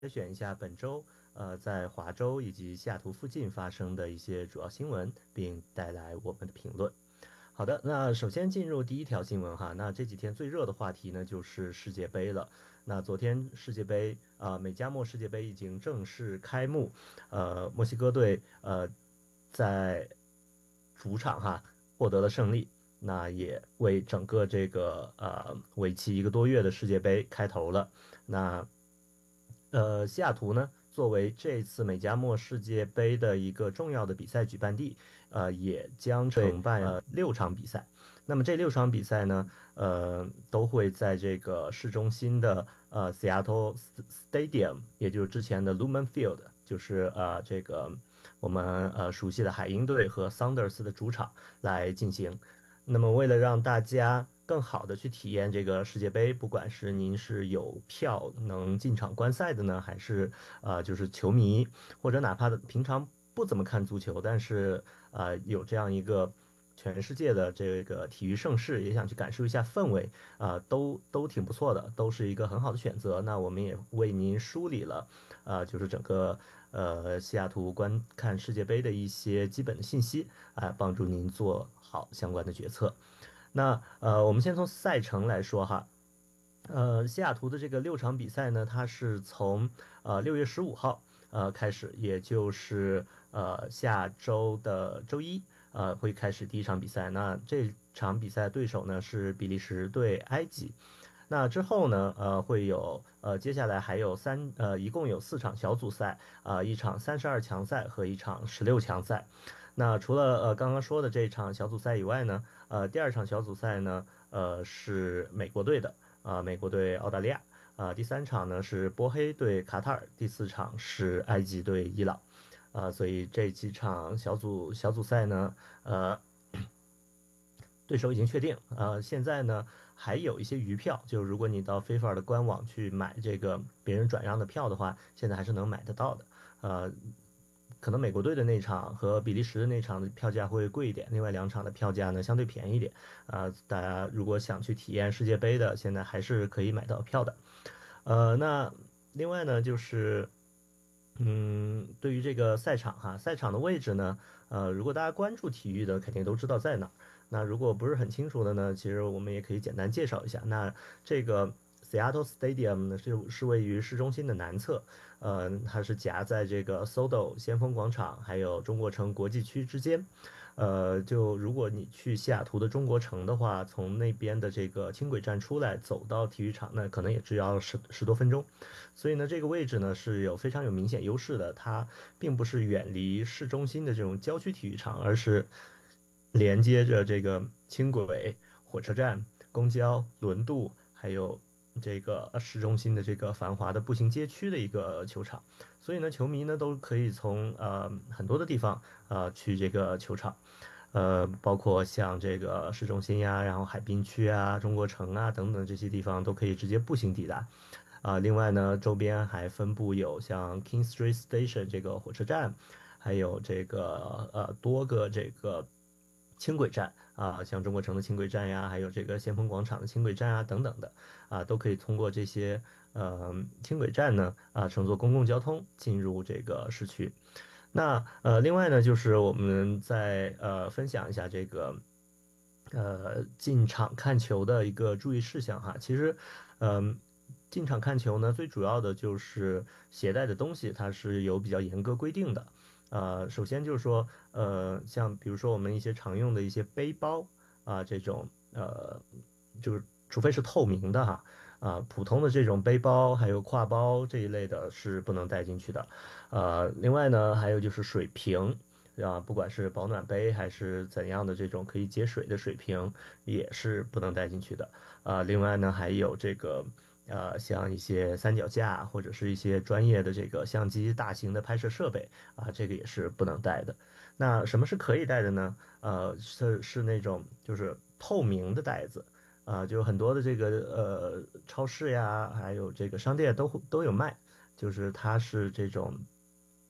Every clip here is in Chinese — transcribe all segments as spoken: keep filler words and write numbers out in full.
筛选一下本周呃在华州以及西雅图附近发生的一些主要新闻，并带来我们的评论。好的，那首先进入第一条新闻哈，那这几天最热的话题呢就是世界杯了。那昨天世界杯啊、呃美加墨世界杯已经正式开幕，呃，墨西哥队呃在主场哈获得了胜利，那也为整个这个呃为期一个多月的世界杯开头了。那呃，西雅图呢，作为这次美加墨世界杯的一个重要的比赛举办地，呃，也将承办呃六场比赛。那么这六场比赛呢，呃，都会在这个市中心的呃 Seattle Stadium，也就是之前的 Lumen Field，就是呃这个我们呃熟悉的海鹰队和 Sounders 的主场来进行。那么，为了让大家更好的去体验这个世界杯，不管是您是有票能进场观赛的呢，还是呃就是球迷，或者哪怕的平常不怎么看足球，但是呃有这样一个全世界的这个体育盛事，也想去感受一下氛围，啊、都都挺不错的，都是一个很好的选择。那我们也为您梳理了，啊，就是整个呃西雅图观看世界杯的一些基本的信息，啊、帮助您做好相关的决策。那呃，我们先从赛程来说哈，呃，西雅图的这个六场比赛呢，它是从呃六月十五号呃开始，也就是呃下周的周一呃会开始第一场比赛。那这场比赛对手呢是比利时对埃及。那之后呢，呃，会有呃，接下来还有三呃，一共有四场小组赛，啊、一场三十二强赛和一场十六强赛。那除了呃刚刚说的这场小组赛以外呢，呃，第二场小组赛呢，呃是美国队的，啊、美国对澳大利亚，啊、第三场呢是波黑对卡塔尔，第四场是埃及对伊朗，啊、所以这几场小组小组赛呢，呃。对手已经确定，呃，现在呢还有一些余票，就如果你到 FIFA 的官网去买这个别人转让的票的话，现在还是能买得到的。呃，可能美国队的那场和比利时的那场的票价会贵一点，另外两场的票价呢相对便宜一点。啊、大家如果想去体验世界杯的，现在还是可以买到票的。呃，那另外呢就是。嗯，对于这个赛场哈，赛场的位置呢，呃，如果大家关注体育的，肯定都知道在哪儿。那如果不是很清楚的呢，其实我们也可以简单介绍一下。那这个 Seattle Stadium 呢，是是位于市中心的南侧，呃，它是夹在这个 S O D O 先锋广场还有中国城国际区之间。呃，就如果你去西雅图的中国城的话，从那边的这个轻轨站出来，走到体育场，那可能也只要十十多分钟。所以呢，这个位置呢是有非常有明显优势的，它并不是远离市中心的这种郊区体育场，而是连接着这个轻轨、火车站、公交、轮渡，还有这个呃市中心的这个繁华的步行街区的一个球场。所以呢，球迷呢都可以从呃很多的地方呃去这个球场。呃，包括像这个市中心呀，然后海滨区啊、中国城啊等等这些地方都可以直接步行抵达。啊，另外呢，周边还分布有像 King Street Station 这个火车站，还有这个呃多个这个轻轨站啊，像中国城的轻轨站呀，还有这个先锋广场的轻轨站啊等等的啊，都可以通过这些呃轻轨站呢啊乘坐公共交通进入这个市区。那呃，另外呢，就是我们再呃分享一下这个呃进场看球的一个注意事项哈。其实，嗯、进场看球呢，最主要的就是携带的东西，它是有比较严格规定的。呃，首先就是说，呃，像比如说我们一些常用的一些背包啊、这种呃，就是除非是透明的哈。啊，普通的这种背包还有挎包这一类的是不能带进去的。呃，另外呢，还有就是水瓶，啊，不管是保暖杯还是怎样的这种可以接水的水瓶，也是不能带进去的。啊，另外呢，还有这个呃，像一些三脚架或者是一些专业的这个相机、大型的拍摄设备啊，这个也是不能带的。那什么是可以带的呢？呃，是是那种就是透明的袋子。啊，就很多的这个呃超市呀，还有这个商店都会都有卖，就是它是这种。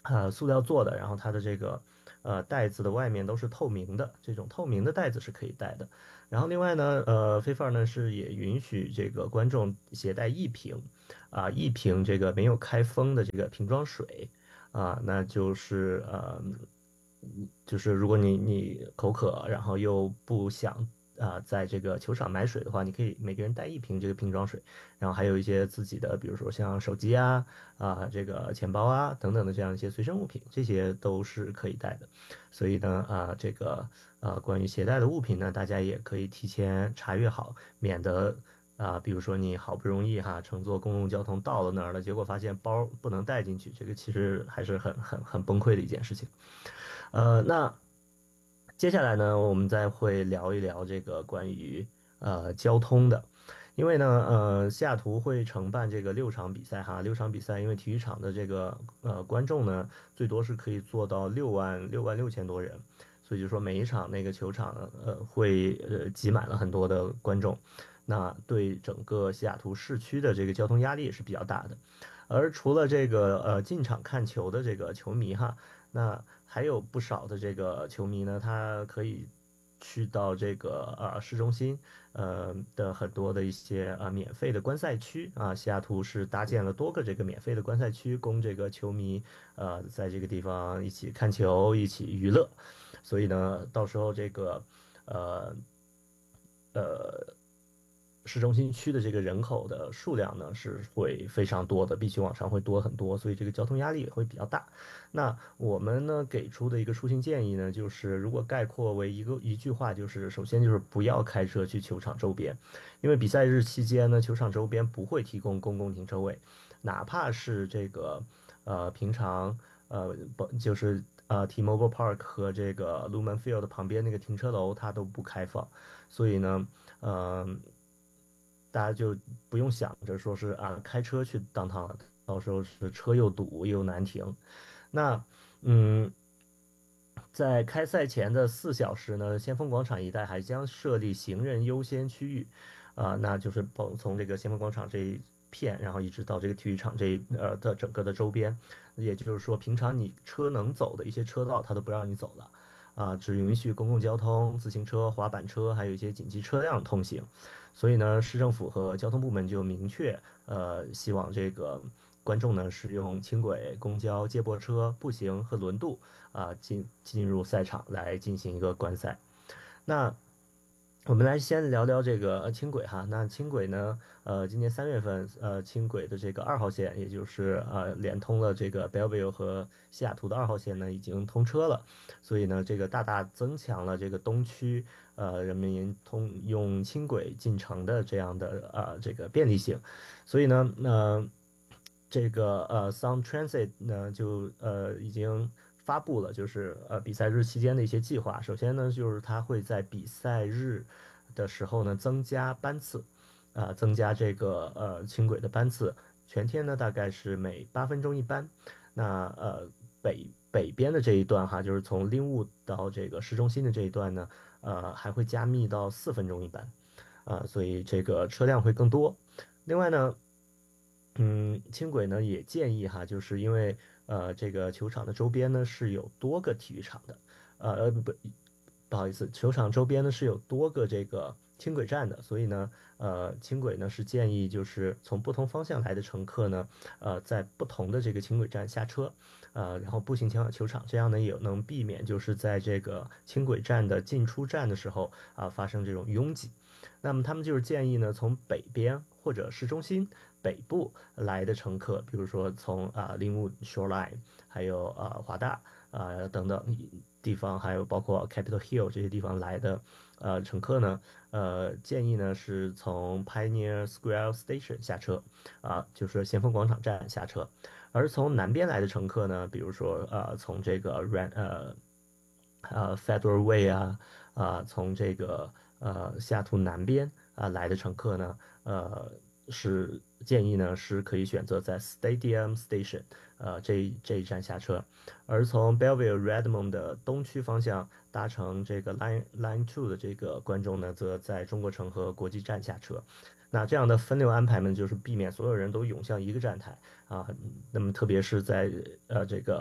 呃塑料做的，然后它的这个呃袋子的外面都是透明的，这种透明的袋子是可以带的。然后另外呢，呃，飞 r 呢是也允许这个观众携带一瓶啊、一瓶这个没有开封的这个瓶装水啊、那就是呃。就是如果你你口渴，然后又不想啊、在这个球场买水的话，你可以每个人带一瓶这个瓶装水，然后还有一些自己的，比如说像手机啊、啊这个钱包啊等等的这样一些随身物品，这些都是可以带的。所以呢，啊这个呃关于携带的物品呢，大家也可以提前查阅好，免得啊、比如说你好不容易哈乘坐公共交通到了那儿了，结果发现包不能带进去，这个其实还是很很很崩溃的一件事情。呃，那接下来呢，我们再会聊一聊这个关于呃交通的，因为呢，呃，西雅图会承办这个六场比赛哈，六场比赛，因为体育场的这个呃观众呢，最多是可以做到六万六万六千多人，所以就说每一场那个球场呃会呃挤满了很多的观众，那对整个西雅图市区的这个交通压力也是比较大的。而除了这个呃进场看球的这个球迷哈，那还有不少的这个球迷呢，他可以去到这个呃市中心呃的很多的一些呃免费的观赛区啊，西雅图是搭建了多个这个免费的观赛区，供这个球迷呃在这个地方一起看球、一起娱乐。所以呢，到时候这个呃呃市中心区的这个人口的数量呢是会非常多的，比起往常会多很多，所以这个交通压力也会比较大。那我们呢给出的一个出行建议呢，就是如果概括为一个一句话，就是首先就是不要开车去球场周边，因为比赛日期间呢，球场周边不会提供公共停车位，哪怕是这个呃平常呃不就是呃 T-Mobile Park 和这个 Lumen Field 旁边那个停车楼它都不开放，所以呢，呃。大家就不用想着说是啊开车去当趟了，到时候是车又堵又难停。那嗯，在开赛前的四小时呢，先锋广场一带还将设立行人优先区域，啊、那就是从从这个先锋广场这一片，然后一直到这个体育场这一呃的整个的周边，也就是说，平常你车能走的一些车道，它都不让你走了，啊、只允许公共交通、自行车、滑板车，还有一些紧急车辆通行。所以呢，市政府和交通部门就明确，呃，希望这个观众呢使用轻轨、公交、接驳车、步行和轮渡啊、进进入赛场来进行一个观赛。那我们来先聊聊这个呃轻轨哈。那轻轨呢，呃，今年三月份，呃，轻轨的这个二号线，也就是呃连通了这个 Bellevue 和西雅图的二号线呢，已经通车了。所以呢，这个大大增强了这个东区呃人民通用轻轨进城的这样的呃这个便利性。所以呢，呃，这个呃 Sound Transit 呢就呃已经发布了，就是呃比赛日期间的一些计划。首先呢，就是它会在比赛日的时候呢增加班次，啊、增加这个呃轻轨的班次，全天呢大概是每八分钟一班。那呃北北边的这一段哈，就是从林务到这个市中心的这一段呢，呃还会加密到四分钟一班，啊、所以这个车辆会更多。另外呢，嗯，轻轨呢也建议哈，就是因为呃这个球场的周边呢是有多个体育场的，呃呃不不不好意思，球场周边呢是有多个这个轻轨站的，所以呢呃轻轨呢是建议就是从不同方向来的乘客呢，呃在不同的这个轻轨站下车，呃然后步行前往球场，这样呢也能避免就是在这个轻轨站的进出站的时候啊、发生这种拥挤。那么他们就是建议呢，从北边或者市中心北部来的乘客，比如说从啊林务 Shoreline，还有啊华大啊等等地方，还有包括 Capitol Hill 这些地方来的呃乘客呢，呃建议呢是从 Pioneer Square Station 下车，啊就是先锋广场站下车，而从南边来的乘客呢，比如说呃从这个 Ran 呃呃 Federal Way 啊啊从这个呃西雅图南边啊来的乘客呢，呃是建议呢是可以选择在 Stadium Station 呃这一这一站下车，而从 Bellevue Redmond 的东区方向搭乘这个 Line Line Two 的这个观众呢，则在中国城和国际站下车。那这样的分流安排呢，就是避免所有人都涌向一个站台啊。那么特别是在呃这个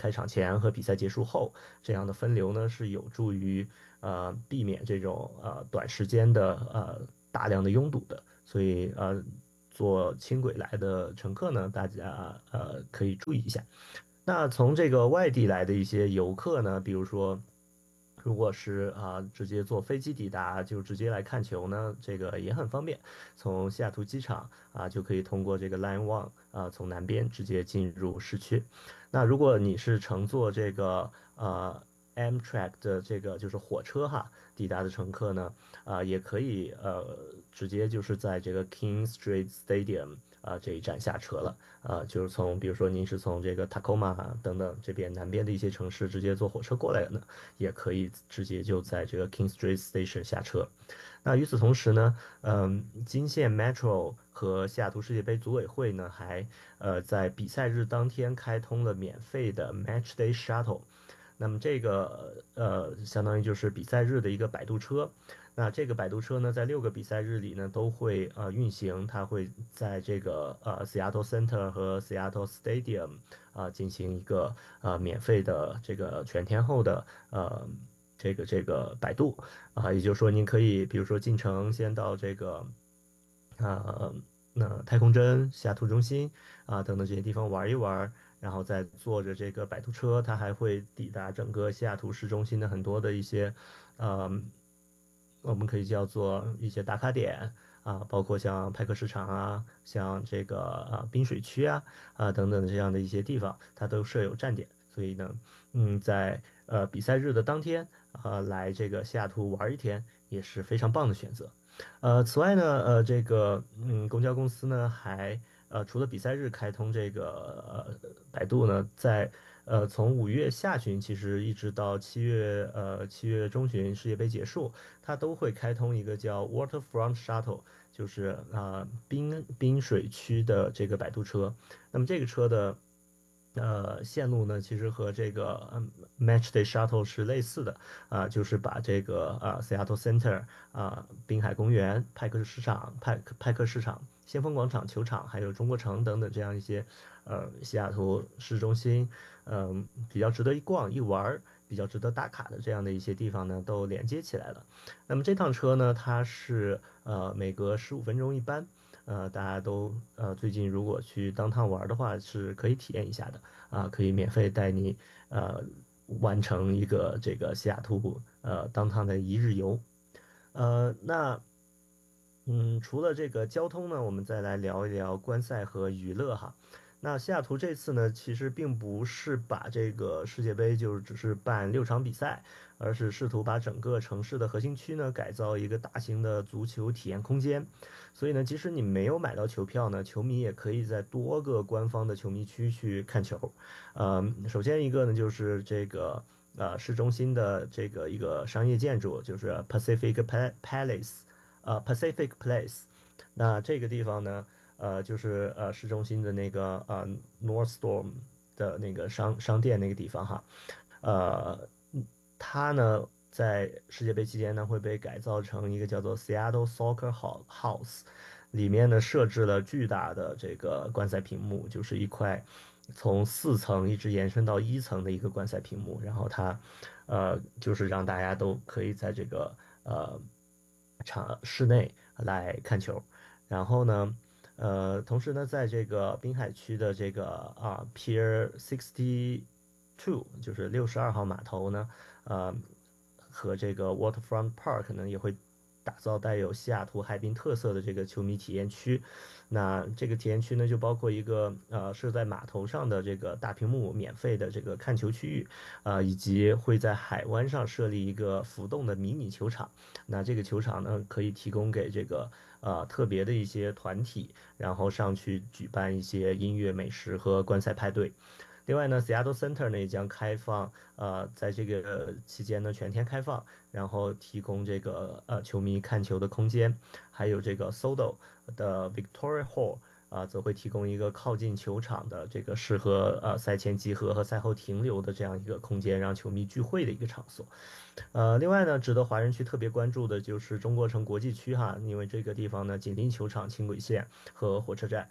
开场前和比赛结束后这样的分流呢，是有助于呃避免这种呃短时间的呃大量的拥堵的。所以呃，坐轻轨来的乘客呢，大家呃可以注意一下。那从这个外地来的一些游客呢，比如说，如果是啊、直接坐飞机抵达，就直接来看球呢，这个也很方便。从西雅图机场啊、就可以通过这个 Line One 啊、从南边直接进入市区。那如果你是乘坐这个呃 Amtrak 的这个就是火车哈抵达的乘客呢，啊、也可以呃直接就是在这个 King Street Stadium 啊、这一站下车了。啊，就是从比如说您是从这个 Tacoma 等等这边南边的一些城市直接坐火车过来的呢，也可以直接就在这个 King Street Station 下车。那与此同时呢，嗯，金线 Metro 和西雅图世界杯组委会呢，还呃在比赛日当天开通了免费的 Match Day Shuttle。那么这个呃，相当于就是比赛日的一个摆渡车。那这个摆渡车呢，在六个比赛日里呢都会呃运行，它会在这个呃 Seattle Center 和 Seattle Stadium 啊、进行一个呃免费的这个全天候的呃这个这个摆渡啊、也就是说您可以比如说进城先到这个啊，那太空针、西雅图中心啊等等这些地方玩一玩，然后再坐着这个摆渡车，它还会抵达整个西雅图市中心的很多的一些，呃，我们可以叫做一些打卡点啊，包括像派克市场啊，像这个啊滨水区啊啊等等这样的一些地方，它都设有站点。所以呢，嗯，在呃比赛日的当天啊，来这个西雅图玩一天也是非常棒的选择。呃，此外呢，呃，这个嗯，公交公司呢还呃，除了比赛日开通这个呃百度呢，在呃从五月下旬其实一直到七月呃七月中旬世界杯结束，它都会开通一个叫 Waterfront Shuttle，就是啊、呃滨滨水区的这个摆渡车。那么这个车的呃，线路呢，其实和这个嗯 Matchday Shuttle 是类似的啊、就是把这个啊 Seattle Center 啊、滨海公园、派克市场、派派克市场、先锋广场球场，还有中国城等等这样一些呃西雅图市中心，嗯、比较值得一逛一玩儿、比较值得打卡的这样的一些地方呢，都连接起来了。那么这趟车呢，它是呃每隔十五分钟一班。呃，大家都呃最近如果去当趟玩的话，是可以体验一下的啊，可以免费带你呃完成一个这个西雅图呃当趟的一日游。呃，那嗯，除了这个交通呢，我们再来聊一聊观赛和娱乐哈。那西雅图这次呢，其实并不是把这个世界杯就是只是办六场比赛，而是试图把整个城市的核心区呢改造一个大型的足球体验空间。所以呢，即使你没有买到球票呢，球迷也可以在多个官方的球迷区去看球。呃，首先一个呢就是这个呃市中心的这个一个商业建筑，就是 Pacific Pa- Palace。呃 Pacific Place。那这个地方呢，呃，就是呃市中心的那个呃 Northstorm 的那个商商店那个地方哈。呃，嗯它呢在世界杯期间呢会被改造成一个叫做 Seattle Soccer Hall- House，里面呢设置了巨大的这个观赛屏幕，就是一块从四层一直延伸到一层的一个观赛屏幕，然后它呃就是让大家都可以在这个呃场室内来看球。然后呢，呃，同时呢，在这个滨海区的这个啊 Pier Sixty Two，就是六十二号码头呢，呃，和这个 Waterfront Park 呢也会打造带有西雅图海滨特色的这个球迷体验区。那这个体验区呢，就包括一个呃设在码头上的这个大屏幕免费的这个看球区域，啊、以及会在海湾上设立一个浮动的迷你球场。那这个球场呢，可以提供给这个呃特别的一些团体，然后上去举办一些音乐、美食和观赛派对。另外呢，Seattle Center 呢也将开放，呃，在这个期间呢全天开放，然后提供这个呃球迷看球的空间，还有这个 S O D O 的 Victoria Hall 啊、则会提供一个靠近球场的这个适合呃赛前集合和赛后停留的这样一个空间，让球迷聚会的一个场所。呃，另外呢，值得华人区特别关注的就是中国城国际区哈，因为这个地方呢紧邻球场、轻轨线和火车站。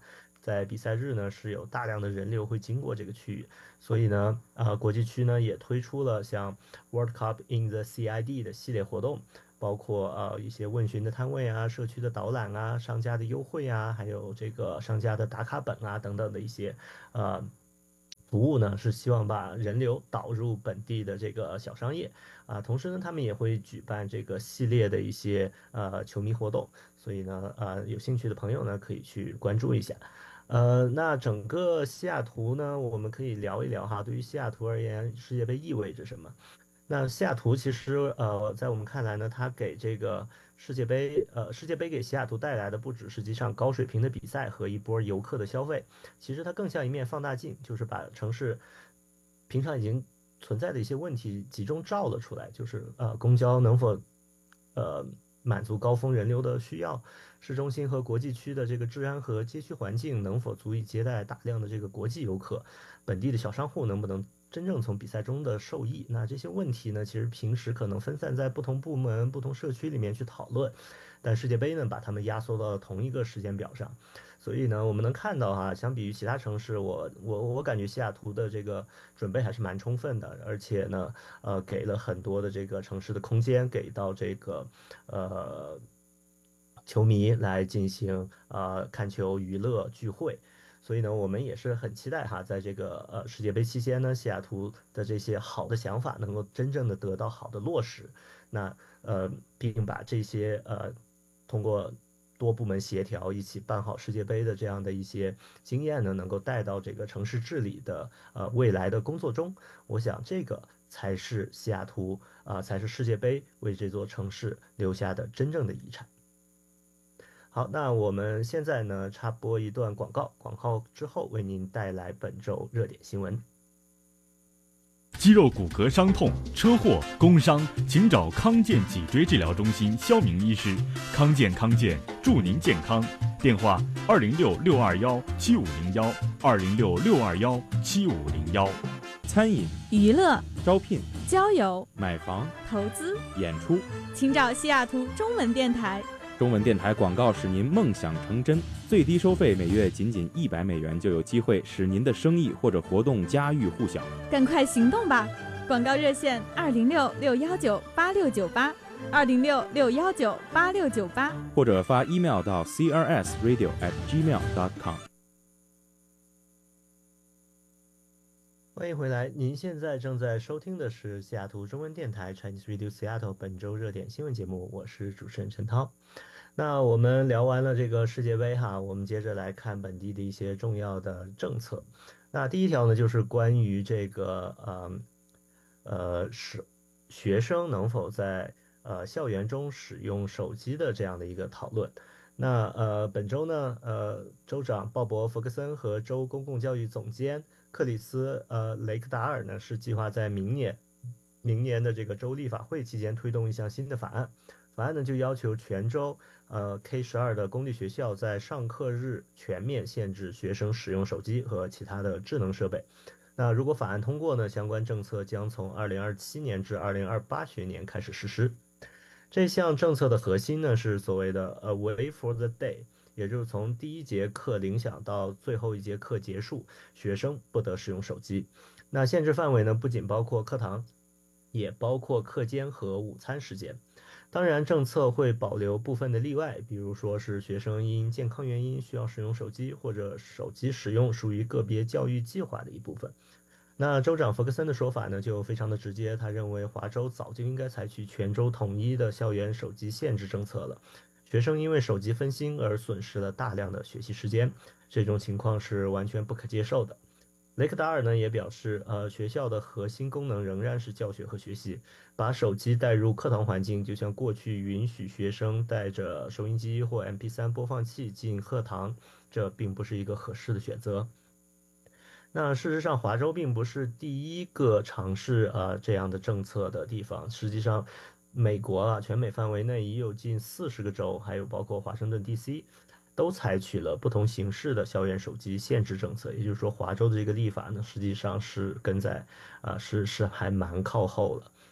在比赛日呢是有大量的人流会经过这个区域，所以呢，呃，国际区呢也推出了像 World Cup in the C I D 的系列活动，包括呃一些问询的摊位啊、社区的导览啊、商家的优惠啊，还有这个商家的打卡本啊等等的一些呃服务呢，是希望把人流导入本地的这个小商业啊，同时呢，他们也会举办这个系列的一些呃球迷活动，所以呢，呃，有兴趣的朋友呢可以去关注一下。呃，那整个西雅图呢，我们可以聊一聊哈，对于西雅图而言，世界杯意味着什么？那西雅图其实呃，在我们看来呢，它给这个世界杯呃世界杯给西雅图带来的不只是几场高水平的比赛和一波游客的消费，其实它更像一面放大镜，就是把城市平常已经存在的一些问题集中照了出来，就是呃公交能否呃满足高峰人流的需要，市中心和国际区的这个治安和街区环境能否足以接待大量的这个国际游客，本地的小商户能不能真正从比赛中的受益？那这些问题呢，其实平时可能分散在不同部门、不同社区里面去讨论，但世界杯呢，把它们压缩到了同一个时间表上。所以呢，我们能看到哈，相比于其他城市，我我我感觉西雅图的这个准备还是蛮充分的，而且呢，呃，给了很多的这个城市的空间，给到这个呃球迷来进行呃看球、娱乐、聚会。所以呢，我们也是很期待哈，在这个呃世界杯期间呢，西雅图的这些好的想法能够真正的得到好的落实。那呃，并把这些呃通过多部门协调一起办好世界杯的这样的一些经验呢，能够带到这个城市治理的呃未来的工作中。我想这个才是西雅图啊、呃才是世界杯为这座城市留下的真正的遗产。好，那我们现在呢插播一段广告，广告之后为您带来本周热点新闻。 肌肉骨骼伤痛、车祸、工伤，请找康健脊椎治疗中心肖明医师。康健康健，祝您健康。电话：二零六六二幺七五零幺，二零六六二幺七五零幺。 餐饮、 娱乐、 招聘、 交友、 买房、 投资、 演出， 请找西雅图中文电台。 中文电台广告使您梦想成真，最低收费每月仅仅一百美元，就有机会使您的生意或者活动家喻户晓。 赶快行动吧！广告热线：二零六六幺九八六九八，二零六六幺九八六九八， 或者发 email 到 c r s radio at gmail dot com。 欢迎回来，您现在正在收听的是西雅图中文电台 Chinese Radio Seattle 本周热点新闻节目，我是主持人陈涛。那我们聊完了这个世界杯哈，我们接着来看本地的一些重要的政策。那第一条呢，就是关于这个呃呃是学生能否在呃校园中使用手机的这样的一个讨论。那呃本周呢，呃州长鲍勃·弗格森和州公共教育总监克里斯呃雷克达尔呢，是计划在明年明年的这个州立法会期间推动一项新的法案。法案呢就要求全州呃 K 十二的公立学校在上课日全面限制学生使用手机和其他的智能设备。那如果法案通过呢，相关政策将从二零二七年至二零二八学年开始实施。这项政策的核心呢是所谓的 Away for the Day，也就是从第一节课铃响到最后一节课结束，学生不得使用手机。那限制范围呢，不仅包括课堂，也包括课间和午餐时间。当然，政策会保留部分的例外，比如说是学生因健康原因需要使用手机，或者手机使用属于个别教育计划的一部分。那州长弗格森的说法呢，就非常的直接，他认为华州早就应该采取全州统一的校园手机限制政策了。学生因为手机分心而损失了大量的学习时间，这种情况是完全不可接受的。雷克达尔呢也表示，呃，学校的核心功能仍然是教学和学习，把手机带入课堂环境，就像过去允许学生带着收音机或 M P 三 播放器进课堂，这并不是一个合适的选择。那事实上，华州并不是第一个尝试呃这样的政策的地方。实际上，美国啊，全美范围内已有近四十个州，还有包括华盛顿 D C，都采取了不同形式的校园手机限制政策。也就是说，华州的这个立法呢，实际上是跟在啊、是是还蛮靠后了。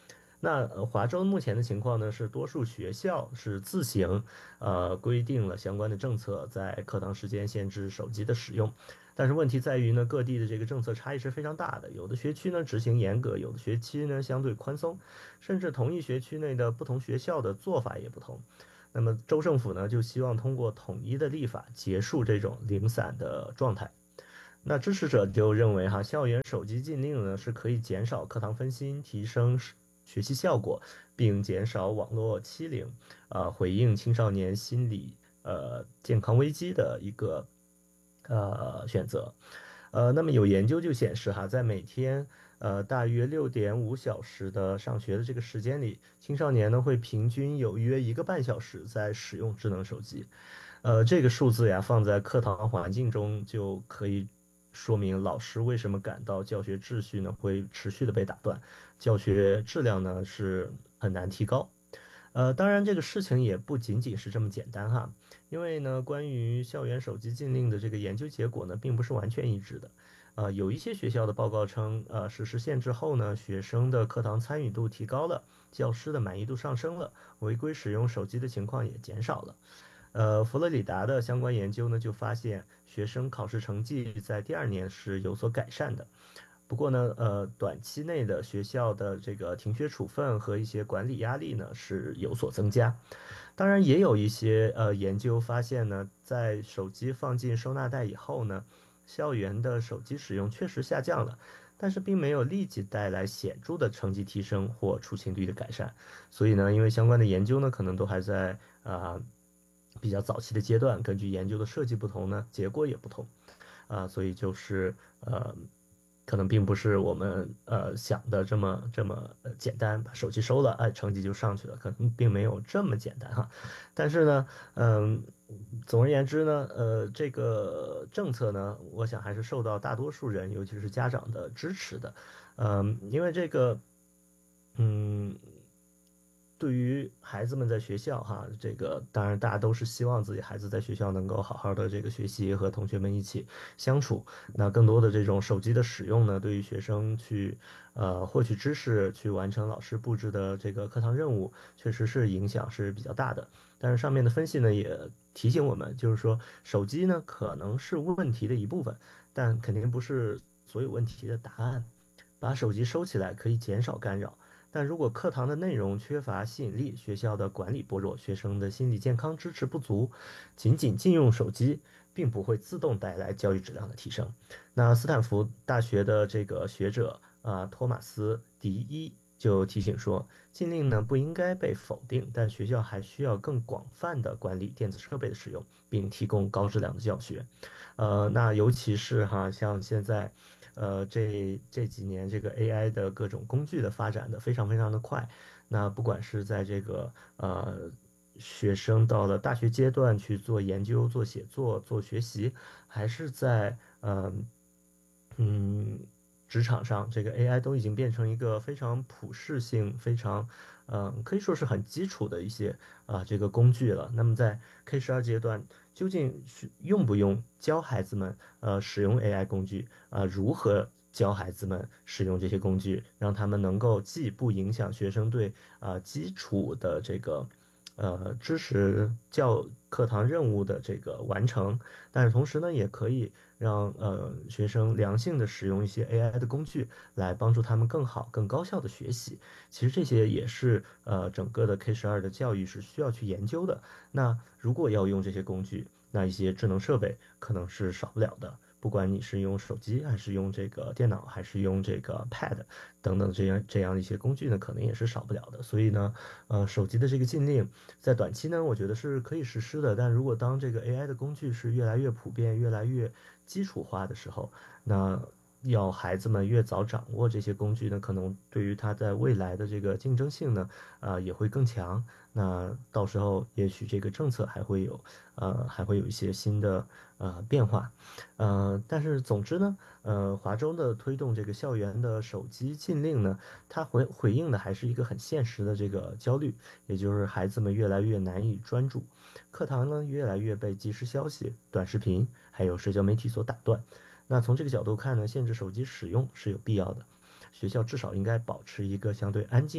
那呃华州目前的情况呢，是多数学校是自行呃规定了相关的政策，在课堂时间限制手机的使用。但是问题在于呢，各地的这个政策差异是非常大的，有的学区呢执行严格，有的学区呢相对宽松，甚至同一学区内的不同学校的做法也不同。那么州政府呢，就希望通过统一的立法结束这种零散的状态。那支持者就认为哈，校园手机禁令呢是可以减少课堂分心，提升学习效果，并减少网络欺凌，呃，回应青少年心理呃健康危机的一个呃选择。呃，那么有研究就显示哈，在每天呃大约六点五小时的上学的这个时间里，青少年呢会平均有约一个半小时在使用智能手机。呃，这个数字呀放在课堂环境中就可以说明老师为什么感到教学秩序呢会持续的被打断，教学质量呢是很难提高。呃，当然这个事情也不仅仅是这么简单哈，因为呢，关于校园手机禁令的这个研究结果呢，并不是完全一致的。呃，有一些学校的报告称，呃，实施限制后呢，学生的课堂参与度提高了，教师的满意度上升了，违规使用手机的情况也减少了。呃，佛罗里达的相关研究呢，就发现学生考试成绩在第二年是有所改善的。不过呢，呃，短期内的学校的这个停学处分和一些管理压力呢是有所增加。当然，也有一些呃研究发现呢，在手机放进收纳袋以后呢，校园的手机使用确实下降了，但是并没有立即带来显著的成绩提升或出勤率的改善。所以呢，因为相关的研究呢，可能都还在啊、呃比较早期的阶段，根据研究的设计不同呢，结果也不同。啊，所以就是呃，可能并不是我们呃想的这么这么呃简单，把手机收了，哎，成绩就上去了，可能并没有这么简单哈。但是呢，嗯，总而言之呢，呃，这个政策呢，我想还是受到大多数人，尤其是家长的支持的，嗯，因为这个，嗯。对于孩子们在学校哈，这个当然大家都是希望自己孩子在学校能够好好的这个学习和同学们一起相处。那更多的这种手机的使用呢，对于学生去呃获取知识、去完成老师布置的这个课堂任务，确实是影响是比较大的。但是上面的分析呢也提醒我们，就是说手机呢可能是问题的一部分，但肯定不是所有问题的答案。把手机收起来可以减少干扰。但如果课堂的内容缺乏吸引力，学校的管理薄弱，学生的心理健康支持不足，仅仅禁用手机，并不会自动带来教育质量的提升。那斯坦福大学的这个学者啊，托马斯·迪伊就提醒说，禁令呢不应该被否定，但学校还需要更广泛的管理电子设备的使用，并提供高质量的教学。呃，那尤其是哈，像现在。呃，这这几年这个 A I 的各种工具的发展的非常非常的快，那不管是在这个呃学生到了大学阶段去做研究、做写作、做学习，还是在呃嗯职场上，这个 A I 都已经变成一个非常普适性、非常嗯、呃可以说是很基础的一些啊、这个工具了。那么在 K 十二阶段，究竟是用不用教孩子们呃使用 A I 工具啊、如何教孩子们使用这些工具，让他们能够既不影响学生对啊、基础的这个呃知识教课堂任务的这个完成，但是同时呢，也可以让呃学生良性的使用一些 A I 的工具来帮助他们更好、更高效的学习。其实这些也是呃整个的 K 十二的教育是需要去研究的。那如果要用这些工具，那一些智能设备可能是少不了的。不管你是用手机，还是用这个电脑，还是用这个 Pad 等等这样这样一些工具呢，可能也是少不了的。所以呢，呃，手机的这个禁令在短期呢，我觉得是可以实施的。但如果当这个 A I 的工具是越来越普遍、越来越基础化的时候，那要孩子们越早掌握这些工具呢，可能对于他在未来的这个竞争性呢，啊、也会更强。那到时候也许这个政策还会有，呃，还会有一些新的呃变化，呃，但是总之呢，呃，华州的推动这个校园的手机禁令呢，它回回应的还是一个很现实的这个焦虑，也就是孩子们越来越难以专注，课堂呢越来越被即时消息、短视频还有社交媒体所打断。那从这个角度看呢，限制手机使用是有必要的。学校至少应该保持一个相对安静、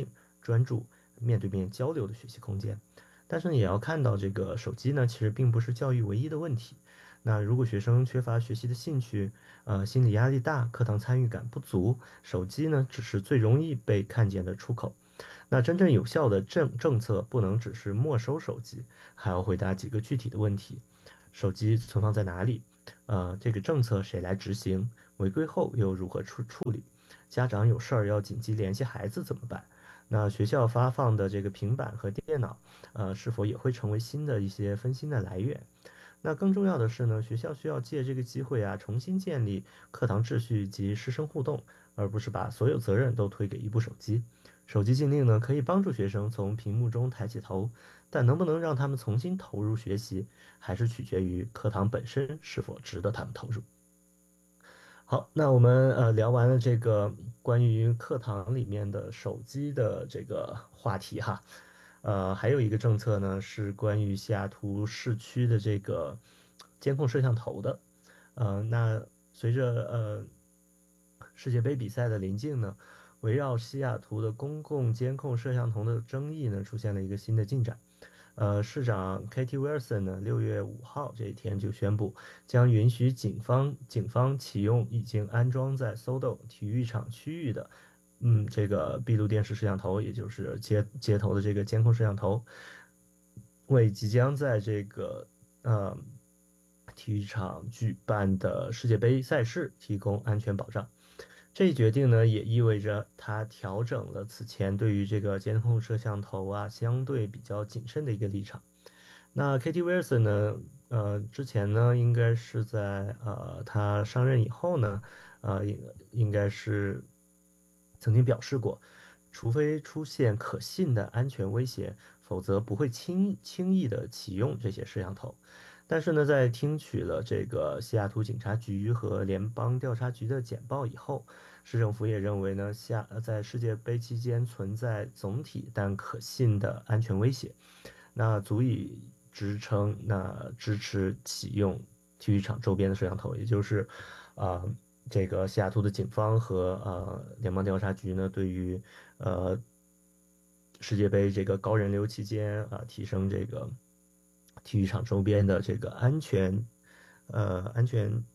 专注、面对面交流的学习空间。但是呢，也要看到这个手机呢，其实并不是教育唯一的问题。那如果学生缺乏学习的兴趣，呃，心理压力大，课堂参与感不足，手机呢只是最容易被看见的出口。那真正有效的政政策不能只是没收手机，还要回答几个具体的问题：手机存放在哪里？呃，这个政策谁来执行？违规后又如何处处理？家长有事儿要紧急联系孩子怎么办？那学校发放的这个平板和电脑，呃，是否也会成为新的一些分心的来源？那更重要的是呢，学校需要借这个机会啊，重新建立课堂秩序及师生互动，而不是把所有责任都推给一部手机。手机禁令呢，可以帮助学生从屏幕中抬起头，但能不能让他们重新投入学习，还是取决于课堂本身是否值得他们投入。好，那我们呃聊完了这个关于课堂里面的手机的这个话题哈，呃，还有一个政策呢是关于西雅图市区的这个监控摄像头的，呃，那随着呃世界杯比赛的临近呢，围绕西雅图的公共监控摄像头的争议呢出现了一个新的进展。呃，市长 Katie Wilson 呢，六月五号这一天就宣布，将允许警方警方启用已经安装在 S O D O 体育场区域的，嗯，这个闭路电视摄像头，也就是街街头的这个监控摄像头，为即将在这个呃体育场举办的世界杯赛事提供安全保障。这一决定呢，也意味着他调整了此前对于这个监控摄像头啊相对比较谨慎的一个立场。那 Katie Wilson 呢，呃，之前呢应该是在呃他上任以后呢，呃应应该是曾经表示过，除非出现可信的安全威胁，否则不会轻轻易的启用这些摄像头。但是呢，在听取了这个西雅图警察局和联邦调查局的简报以后，市政府也认为呢，下在世界杯期间存在总体但可信的安全威胁，那足以支撑那支持启用体育场周边的摄像头，也就是啊、呃这个西雅图的警方和呃联邦调查局呢，对于呃世界杯这个高人流期间啊、提升这个体育场周边的这个安全呃安全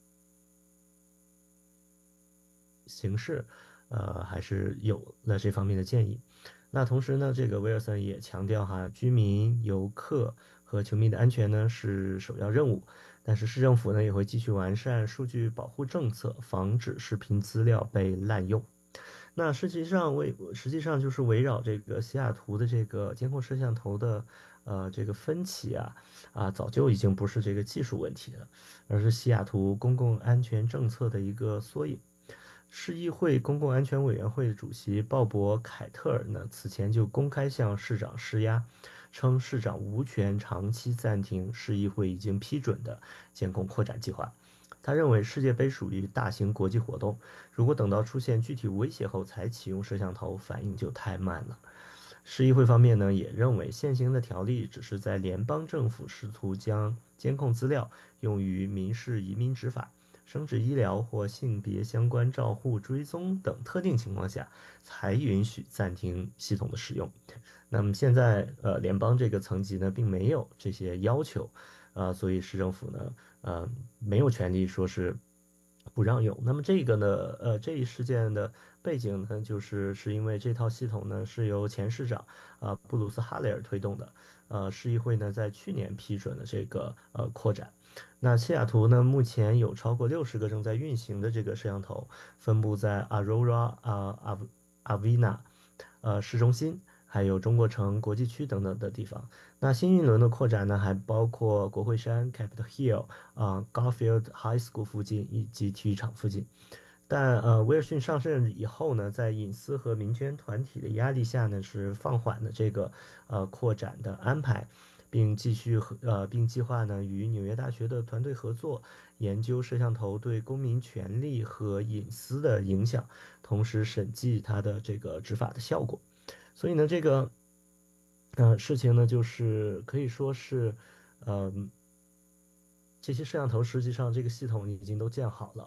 形式，呃还是有了这方面的建议。那同时呢，这个威尔森也强调哈，居民、游客和球迷的安全呢是首要任务。但是市政府呢也会继续完善数据保护政策，防止视频资料被滥用。那实际上为实际上就是围绕这个西雅图的这个监控摄像头的呃这个分歧啊啊早就已经不是这个技术问题了，而是西雅图公共安全政策的一个缩影。市议会公共安全委员会主席鲍勃·凯特尔呢，此前就公开向市长施压，称市长无权长期暂停市议会已经批准的监控扩展计划。他认为世界杯属于大型国际活动，如果等到出现具体威胁后才启用摄像头，反应就太慢了。市议会方面呢，也认为现行的条例只是在联邦政府试图将监控资料用于民事移民执法、生殖医疗或性别相关照护追踪等特定情况下，才允许暂停系统的使用。那么现在，呃，联邦这个层级呢，并没有这些要求，啊、所以市政府呢，呃，没有权利说是不让用。那么这个呢，呃，这一事件的背景呢，就是是因为这套系统呢是由前市长啊、布鲁斯哈雷尔推动的，呃，市议会呢在去年批准了这个呃扩展。那西雅图呢，目前有超过六十个正在运行的这个摄像头，分布在 Aurora 啊、阿阿维纳呃市中心，还有中国城国际区等等的地方。那新一轮的扩展呢，还包括国会山 Capitol Hill 啊、Garfield High School 附近以及体育场附近。但呃，威尔逊上任以后呢，在隐私和民权团体的压力下呢，是放缓了这个呃扩展的安排，并继续和呃并计划呢与纽约大学的团队合作，研究摄像头对公民权利和隐私的影响，同时审计它的这个执法的效果。所以呢，这个呃事情呢，就是可以说是，呃，这些摄像头实际上这个系统已经都建好了。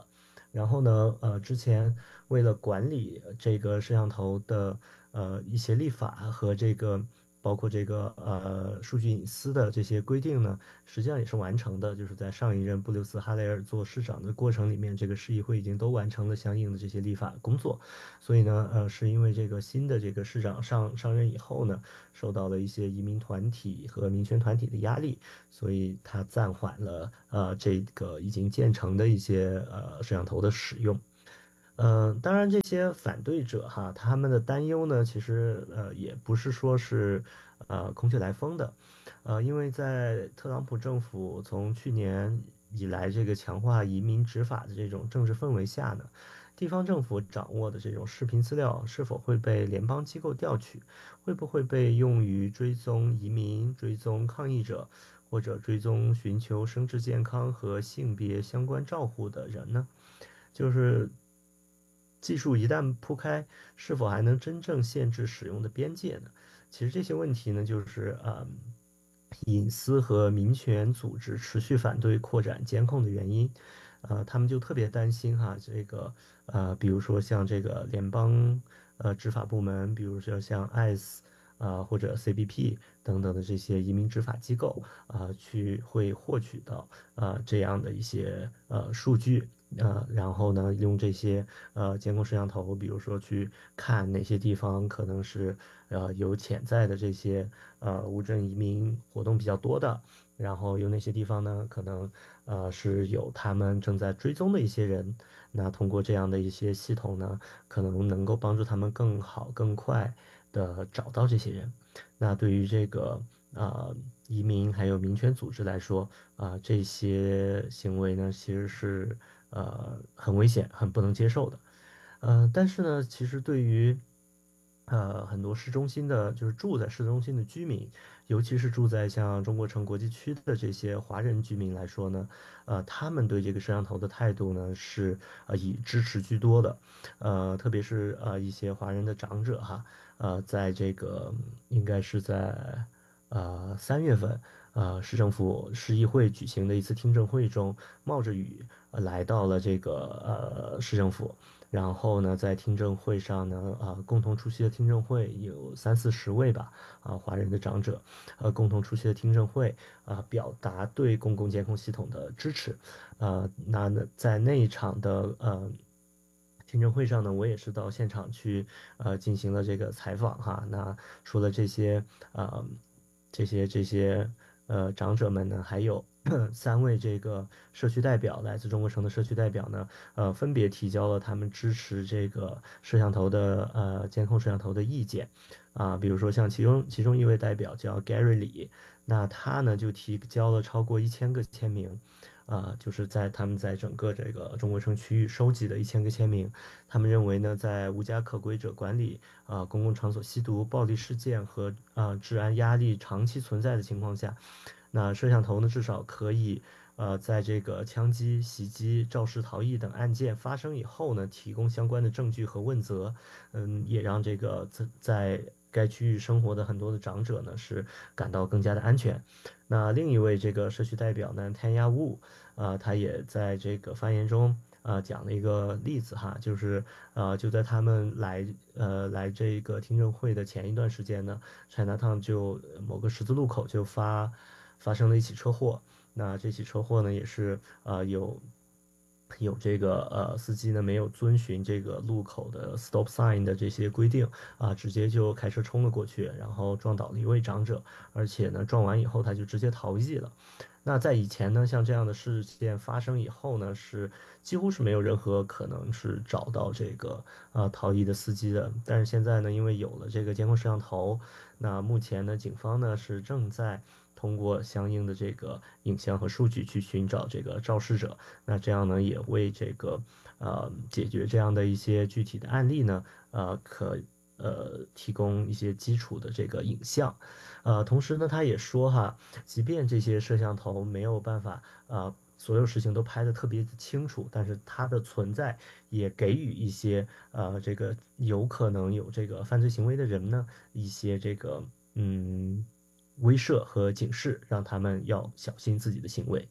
然后呢，呃，之前为了管理这个摄像头的呃一些立法和这个包括这个呃数据隐私的这些规定呢，实际上也是完成的，就是在上一任布留斯哈雷尔做市长的过程里面，这个市议会已经都完成了相应的这些立法工作。所以呢，呃，是因为这个新的这个市长上上任以后呢，受到了一些移民团体和民权团体的压力，所以他暂缓了呃这个已经建成的一些呃摄像头的使用。呃，当然，这些反对者哈，他们的担忧呢，其实呃也不是说是呃空穴来风的，呃，因为在特朗普政府从去年以来这个强化移民执法的这种政治氛围下呢，地方政府掌握的这种视频资料是否会被联邦机构调取，会不会被用于追踪移民、追踪抗议者，或者追踪寻求生殖健康和性别相关照护的人呢？就是技术一旦铺开，是否还能真正限制使用的边界呢？其实这些问题呢，就是呃，隐私和民权组织持续反对扩展监控的原因。呃，他们就特别担心哈，这个呃，比如说像这个联邦呃执法部门，比如说像 I C E 啊、或者 C B P 等等的这些移民执法机构啊、去会获取到啊、这样的一些呃数据。呃，然后呢，用这些呃监控摄像头，比如说去看哪些地方可能是呃有潜在的这些呃无证移民活动比较多的，然后有哪些地方呢，可能呃是有他们正在追踪的一些人，那通过这样的一些系统呢，可能能够帮助他们更好、更快的找到这些人。那对于这个呃移民还有民权组织来说，啊、这些行为呢，其实是呃很危险、很不能接受的。呃，但是呢，其实对于呃很多市中心的，就是住在市中心的居民，尤其是住在像中国城国际区的这些华人居民来说呢，呃，他们对这个摄像头的态度呢是呃以支持居多的，呃，特别是呃一些华人的长者哈，呃，在这个应该是在呃三月份。呃，市政府市议会举行的一次听证会中，冒着雨，呃来到了这个呃市政府，然后呢，在听证会上呢，啊、共同出席的听证会有三四十位吧，啊、华人的长者，呃，共同出席的听证会，啊、表达对公共监控系统的支持，呃，那呢，在那一场的呃听证会上呢，我也是到现场去，呃，进行了这个采访哈。那除了这些，呃，这些这些呃长者们呢，还有三位这个社区代表，来自中国城的社区代表呢，呃，分别提交了他们支持这个摄像头的呃监控摄像头的意见，啊，比如说像其中其中一位代表叫 Gary 李，那他呢就提交了超过一千个签名。啊，就是在他们在整个这个中国城区域收集的一千个签名，他们认为呢，在无家可归者管理啊、公共场所吸毒、暴力事件和啊、治安压力长期存在的情况下，那摄像头呢至少可以呃在这个枪击、袭击、肇事逃逸等案件发生以后呢，提供相关的证据和问责，嗯，也让这个在在该区域生活的很多的长者呢是感到更加的安全。那另一位这个社区代表呢，Tanya Wu，啊，他也在这个发言中啊讲了一个例子哈，就是呃就在他们来呃来这个听证会的前一段时间呢，Chinatown 就某个十字路口就发发生了一起车祸。那这起车祸呢也是呃有有这个呃司机呢没有遵循这个路口的 stop sign 的这些规定啊，直接就开车冲了过去，然后撞倒了一位长者，而且呢撞完以后他就直接逃逸了。那在以前呢，像这样的事件发生以后呢，是几乎是没有任何可能是找到这个呃逃逸的司机的。但是现在呢，因为有了这个监控摄像头，那目前呢，警方呢是正在通过相应的这个影像和数据去寻找这个肇事者。那这样呢，也为这个呃解决这样的一些具体的案例呢，呃可呃提供一些基础的这个影像。呃，同时呢，他也说哈，即便这些摄像头没有办法，呃，所有事情都拍得特别的清楚，但是它的存在也给予一些，呃，这个有可能有这个犯罪行为的人呢，一些这个，嗯，威慑和警示，让他们要小心自己的行为。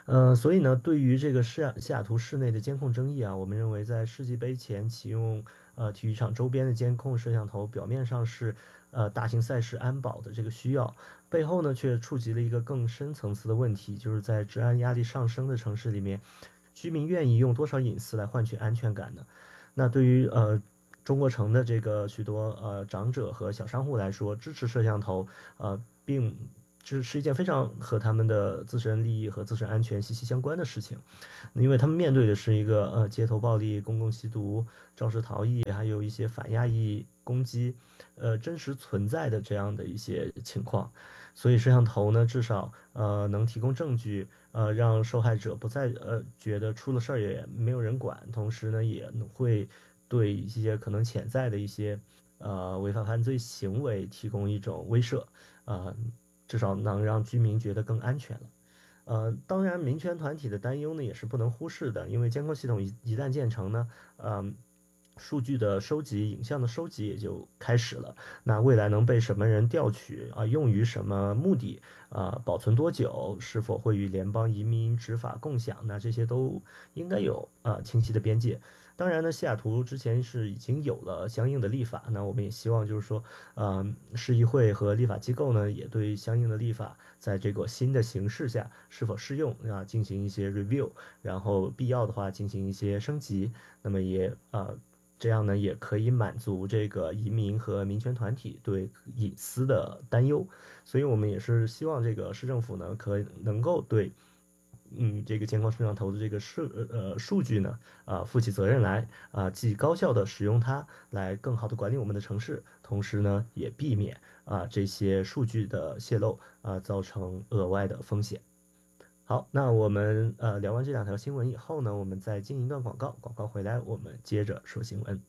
呃，所以呢，对于这个西雅西雅图市内的监控争议啊，我们认为在世纪杯前启用呃体育场周边的监控摄像头，表面上是呃大型赛事安保的这个需要，背后呢却触及了一个更深层次的问题，就是在治安压力上升的城市里面，居民愿意用多少隐私来换取安全感呢？那对于呃中国城的这个许多呃长者和小商户来说，支持摄像头，呃，并这是一件非常和他们的自身利益和自身安全息息相关的事情，因为他们面对的是一个呃街头暴力、公共吸毒、肇事逃逸，还有一些反亚裔攻击，呃真实存在的这样的一些情况，所以摄像头呢，至少呃能提供证据，呃让受害者不再呃觉得出了事儿也没有人管，同时呢也会对一些可能潜在的一些呃违法犯罪行为提供一种威慑，呃至少能让居民觉得更安全了。呃，当然，民权团体的担忧呢也是不能忽视的，因为监控系统一一旦建成呢，嗯、数据的收集、影像的收集也就开始了。那未来能被什么人调取啊、用于什么目的啊、保存多久，是否会与联邦移民执法共享，那这些都应该有啊、清晰的边界。当然呢，西雅图之前是已经有了相应的立法，那我们也希望就是说，呃，市议会和立法机构呢，也对相应的立法在这个新的形势下是否适用啊进行一些 review，然后必要的话进行一些升级，那么也呃。这样呢，也可以满足这个移民和民权团体对隐私的担忧，所以我们也是希望这个市政府呢，可能够对嗯，这个监控摄像头的这个数呃数据呢，啊、负起责任来，啊、既高效的使用它来更好的管理我们的城市，同时呢，也避免啊、这些数据的泄露啊、造成额外的风险。好，那我们呃聊完这两条新闻以后呢，我们再进一段广告，广告回来我们接着说新闻。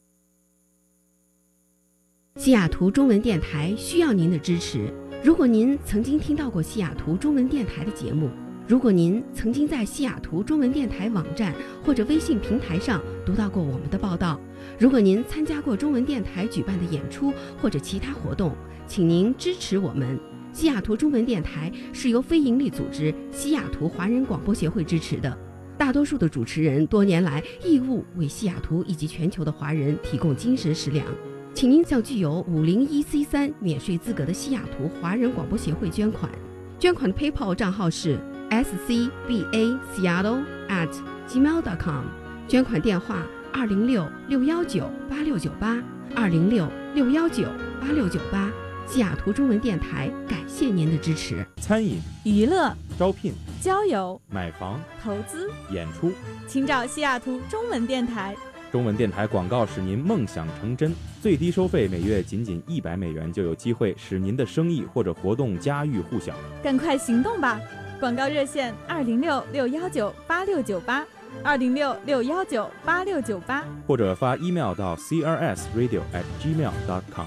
西雅图中文电台需要您的支持。如果您曾经听到过西雅图中文电台的节目，如果您曾经在西雅图中文电台网站或者微信平台上读到过我们的报道，如果您参加过中文电台举办的演出或者其他活动，请您支持我们。西雅图中文电台是由非营利组织西雅图华人广播协会支持的，大多数的主持人多年来义务为西雅图以及全球的华人提供精神食粮。请您向具有五零一 C 三免税资格的西雅图华人广播协会捐款，捐款的 PayPal 账号是 s c b a seattle at gmail dot com， 捐款电话二零六六幺九八六九八二零六六幺九八六九八。西雅图中文电台感谢您的支持。 餐饮、 娱乐、 招聘、 交友、 买房、 投资， 演出， 请找西雅图中文电台。 中文电台广告使您梦想成真，最低收费每月仅仅一百美元，就有机会使您的生意或者活动家喻户晓。 赶快行动吧！广告热线二零六六幺九八六九八，二零六六幺九八六九八， 或者发 email 到 c r s radio at gmail dot com。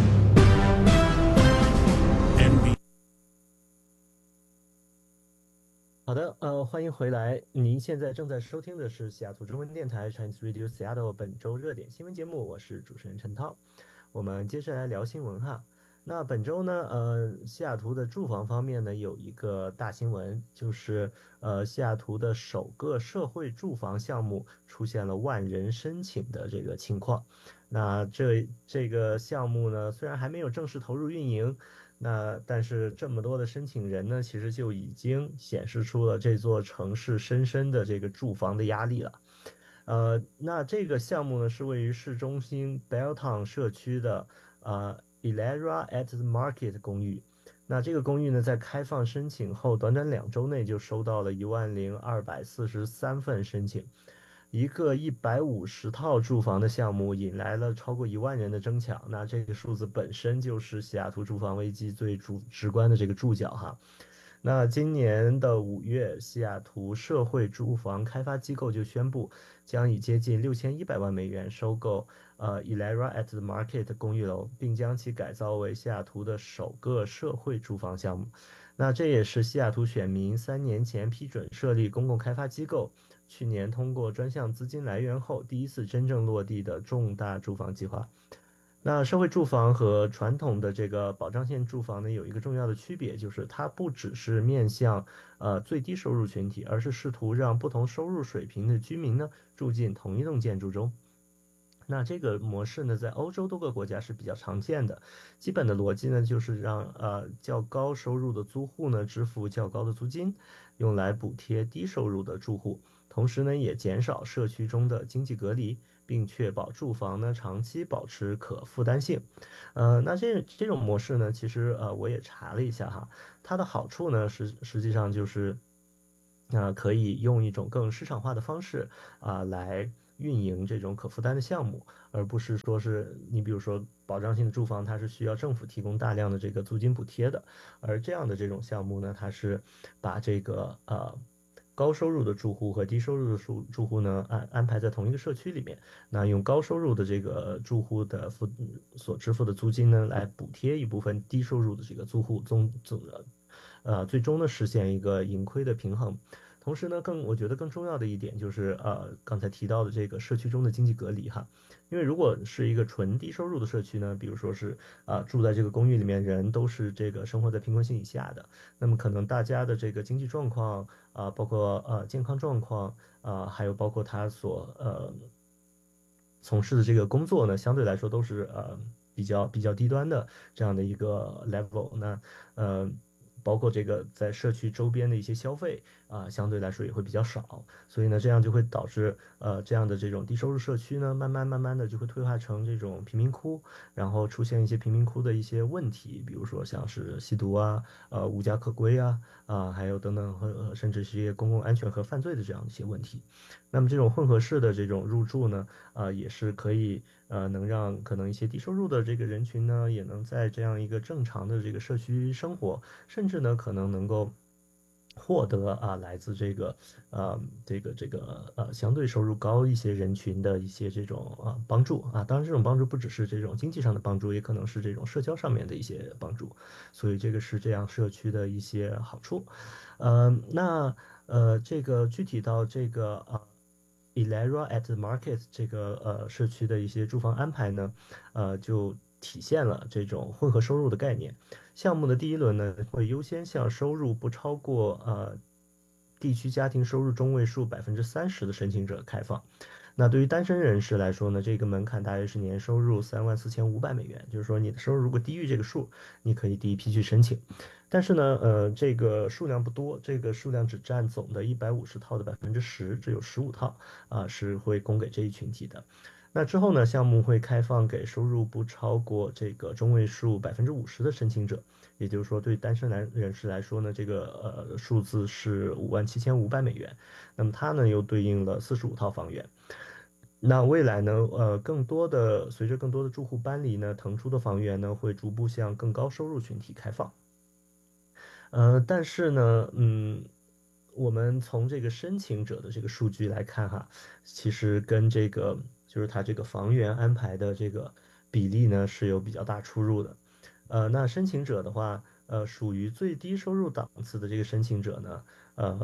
好的，呃，欢迎回来。您现在正在收听的是西雅图中文电台 Chinese Radio Seattle 本周热点新闻节目，我是主持人陈涛。我们接着来聊新闻哈。那本周呢，呃，西雅图的住房方面呢，有一个大新闻，就是呃，西雅图的首个社会住房项目出现了万人申请的这个情况。那这这个项目呢，虽然还没有正式投入运营，那但是这么多的申请人呢，其实就已经显示出了这座城市深深的这个住房的压力了。呃，那这个项目呢是位于市中心 Belltown 社区的呃 Elara at the Market 公寓。那这个公寓呢，在开放申请后，短短两周内就收到了一万零二百四十三份申请。一个一百五十套住房的项目引来了超过一万人的争抢，那这个数字本身就是西雅图住房危机最主直观的这个注脚哈。那今年的五月，西雅图社会住房开发机构就宣布，将以接近六千一百万美元收购呃 Elara at the Market 公寓楼，并将其改造为西雅图的首个社会住房项目。那这也是西雅图选民三年前批准设立公共开发机构，去年通过专项资金来源后第一次真正落地的重大住房计划。 那社会住房和传统的这个保障性住房呢，有一个重要的区别，就是它不只是面向呃最低收入群体，而是试图让不同收入水平的居民呢住进同一栋建筑中。那这个模式呢，在欧洲多个国家是比较常见的。基本的逻辑呢，就是让呃较高收入的租户呢支付较高的租金，用来补贴低收入的住户，同时呢也减少社区中的经济隔离，并确保住房呢长期保持可负担性。呃，那这这种模式呢，其实呃我也查了一下哈，它的好处呢实实际上就是。呃，可以用一种更市场化的方式啊，来运营这种可负担的项目，而不是说是你比如说保障性的住房，它是需要政府提供大量的这个租金补贴的，而这样的这种项目呢，它是把这个呃高收入的住户和低收入的住住户呢安安排在同一个社区里面，那用高收入的这个住户的付所支付的租金呢，来补贴一部分低收入的这个租户，总总呃最终呢实现一个盈亏的平衡。同时呢，更我觉得更重要的一点就是呃刚才提到的这个社区中的经济隔离哈，因为如果是一个纯低收入的社区呢，比如说是啊、呃、住在这个公寓里面人都是这个生活在贫困线以下的，那么可能大家的这个经济状况啊、呃包括呃健康状况啊、呃还有包括他所呃从事的这个工作呢，相对来说都是呃比较比较低端的这样的一个 level。那呃，包括这个在社区周边的一些消费啊、相对来说也会比较少。所以呢，这样就会导致呃这样的这种低收入社区呢，慢慢慢慢的就会退化成这种贫民窟，然后出现一些贫民窟的一些问题，比如说像是吸毒啊、呃无家可归啊、啊、还有等等和甚至是一些公共安全和犯罪的这样一些问题。那么这种混合式的这种入住呢，呃，也是可以呃能让可能一些低收入的这个人群呢，也能在这样一个正常的这个社区生活，甚至呢可能能够获得啊来自这个呃这个这个呃相对收入高一些人群的一些这种啊帮助啊，当然这种帮助不只是这种经济上的帮助，也可能是这种社交上面的一些帮助，所以这个是这样社区的一些好处。呃，那呃这个具体到这个啊。Elara at the Market 这个呃社区的一些住房安排呢，呃就体现了这种混合收入的概念。项目的第一轮呢，会优先向收入不超过呃地区家庭收入中位数百分之三十的申请者开放。那对于单身人士来说呢，这个门槛大约是年收入三万四千五百美元，就是说你的收入如果低于这个数，你可以第一批去申请。但是呢，呃，这个数量不多，这个数量只占总的一百五十套的百分之十，只有十五套啊，是会供给这一群体的。那之后呢，项目会开放给收入不超过这个中位数百分之五十的申请者，也就是说，对单身男人士来说呢，这个呃数字是五万七千五百美元。那么它呢，又对应了四十五套房源。那未来呢，呃，更多的随着更多的住户搬离呢，腾出的房源呢，会逐步向更高收入群体开放。呃，但是呢，嗯，我们从这个申请者的这个数据来看哈，其实跟这个就是它这个房源安排的这个比例呢是有比较大出入的。呃，那申请者的话，呃，属于最低收入档次的这个申请者呢，呃，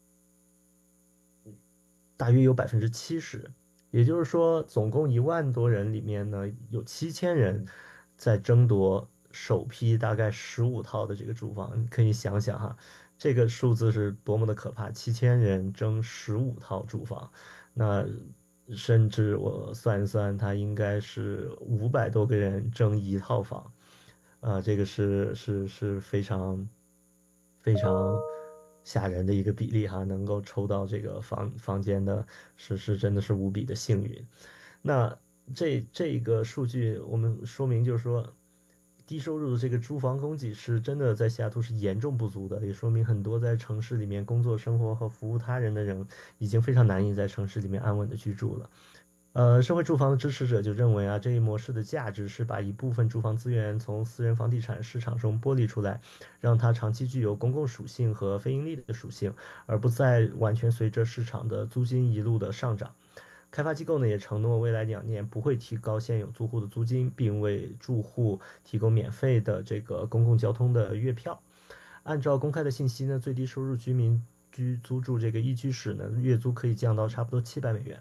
大约有百分之七十，也就是说，总共一万多人里面呢，有七千人在争夺首批大概十五套的这个住房。你可以想想哈，这个数字是多么的可怕，七千人争十五套住房，那甚至我算一算，他应该是五百多个人争一套房。啊，这个是是是非常非常吓人的一个比例哈，能够抽到这个房房间的，是是真的是无比的幸运。那这这个数据，我们说明就是说，低收入的这个住房供给是真的在西雅图是严重不足的，也说明很多在城市里面工作、生活和服务他人的人，已经非常难以在城市里面安稳的居住了。呃，社会住房的支持者就认为啊，这一模式的价值是把一部分住房资源从私人房地产市场中剥离出来，让它长期具有公共属性和非盈利的属性，而不再完全随着市场的租金一路的上涨。开发机构呢也承诺未来两年不会提高现有租户的租金，并为住户提供免费的这个公共交通的月票。按照公开的信息呢，最低收入居民居租住这个一居室呢，月租可以降到差不多七百美元。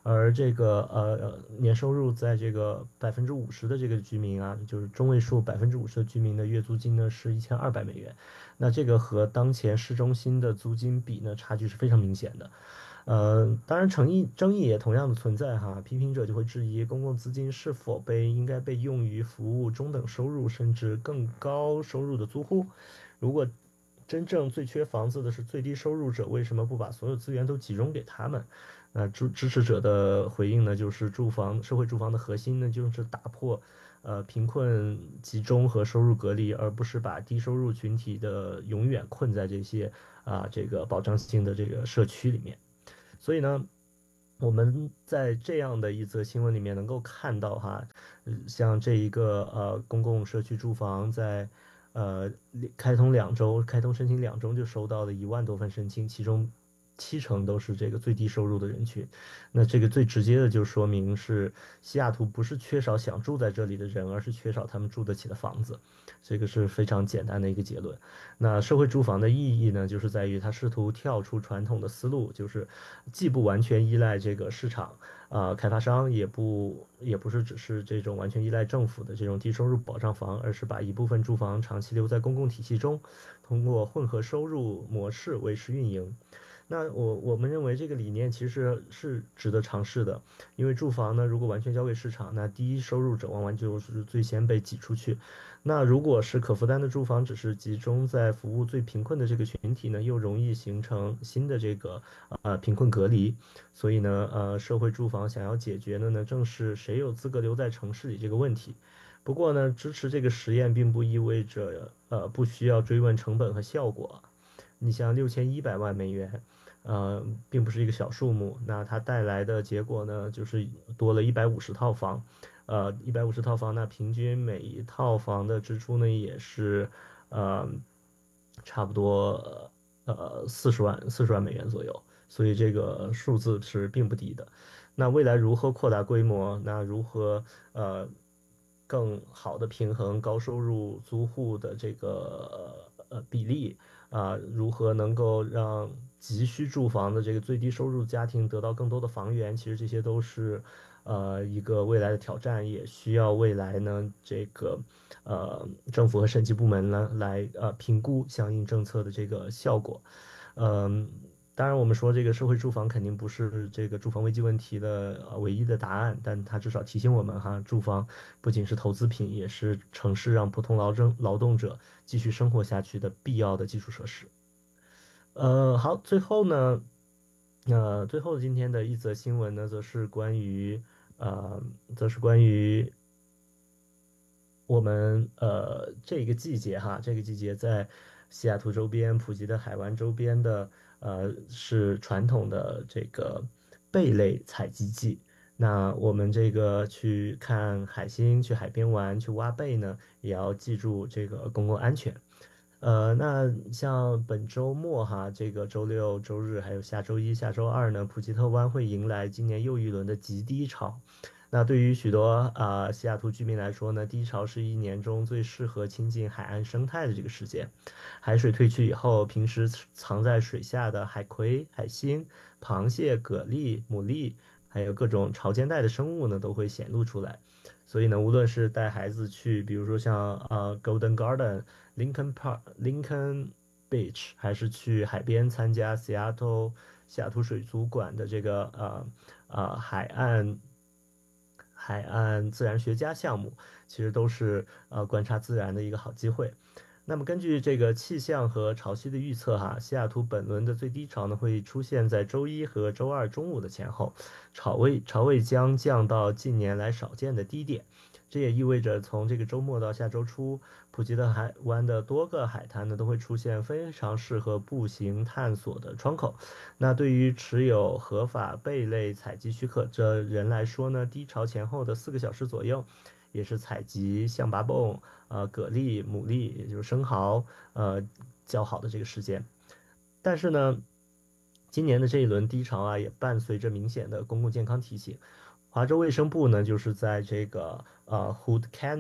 而这个呃年收入在这个百分之五十的这个居民啊，就是中位数百分之五十的居民的月租金呢是一千二百美元，那这个和当前市中心的租金比呢，差距是非常明显的。呃，当然，诚意争议也同样的存在哈。批评者就会质疑，公共资金是否被应该被用于服务中等收入甚至更高收入的租户？如果真正最缺房子的是最低收入者，为什么不把所有资源都集中给他们？那支支持者的回应呢，就是住房社会住房的核心呢，就是打破呃贫困集中和收入隔离，而不是把低收入群体的永远困在这些啊这个保障性的这个社区里面。所以呢，我们在这样的一则新闻里面能够看到哈，像这一个呃公共社区住房在呃开通两周，开通申请两周就收到了一万多份申请，其中七成都是这个最低收入的人群。那这个最直接的就说明是西雅图不是缺少想住在这里的人，而是缺少他们住得起的房子。这个是非常简单的一个结论。那社会住房的意义呢，就是在于它试图跳出传统的思路，就是既不完全依赖这个市场啊、呃、开发商，也不也不是只是这种完全依赖政府的这种低收入保障房，而是把一部分住房长期留在公共体系中，通过混合收入模式维持运营。那我我们认为这个理念其实是值得尝试的，因为住房呢，如果完全交给市场，那低收入者往往就是最先被挤出去。那如果是可负担的住房只是集中在服务最贫困的这个群体呢，又容易形成新的这个呃贫困隔离。所以呢，呃，社会住房想要解决的呢，正是谁有资格留在城市里这个问题。不过呢，支持这个实验并不意味着呃不需要追问成本和效果。你像六千一百万美元。呃，并不是一个小数目，那它带来的结果呢，就是多了一百五十套房，呃，一百五十套房，那平均每一套房的支出呢，也是呃差不多呃四十万四十万美元左右，所以这个数字是并不低的。那未来如何扩大规模？那如何呃更好的平衡高收入租户的这个呃比例？啊，如何能够让急需住房的这个最低收入家庭得到更多的房源？其实这些都是，呃，一个未来的挑战，也需要未来呢这个，呃，政府和审计部门呢来呃评估相应政策的这个效果，嗯。当然，我们说这个社会住房肯定不是这个住房危机问题的呃唯一的答案，但它至少提醒我们哈，住房不仅是投资品，也是城市让普通劳政劳动者继续生活下去的必要的基础设施。呃，好，最后呢，呃，最后今天的一则新闻呢，则是关于呃，则是关于我们呃这个季节哈，这个季节在西雅图周边、普吉的海湾周边的呃是传统的这个贝类采集季。那我们这个去看海星、去海边玩、去挖贝呢，也要记住这个公共安全。呃，那像本周末哈，这个周六、周日还有下周一、下周二呢，普吉特湾会迎来今年又一轮的极低潮。那对于许多啊、呃、西雅图居民来说呢，低潮是一年中最适合亲近海岸生态的这个时间。海水退去以后，平时藏在水下的海葵、海星、螃蟹、蛤蜊、牡蛎，还有各种潮间带的生物呢，都会显露出来。所以呢，无论是带孩子去，比如说像呃 Golden Garden、Lincoln Park、Lincoln Beach，还是去海边参加西雅图西雅图水族馆的这个呃呃海岸海岸自然学家项目，其实都是呃观察自然的一个好机会。那么根据这个气象和潮汐的预测哈，西雅图本轮的最低潮呢会出现在周一和周二中午的前后，潮位潮位将降到近年来少见的低点。这也意味着从这个周末到下周初，普吉的海湾的多个海滩呢都会出现非常适合步行探索的窗口。那对于持有合法贝类采集许可的人来说呢，低潮前后的四个小时左右，也是采集象拔蚌、呃蛤蜊、牡蛎，也就是生蚝，呃较好的这个时间。但是呢，今年的这一轮低潮啊，也伴随着明显的公共健康提醒。华州卫生部呢，就是在这个呃 Hood Canal